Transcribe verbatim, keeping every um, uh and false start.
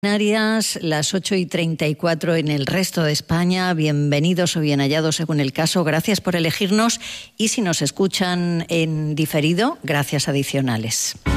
Canarias, las ocho y treinta y cuatro en el resto de España. Bienvenidos o bien hallados según el caso. Gracias por elegirnos y si nos escuchan en diferido, gracias adicionales.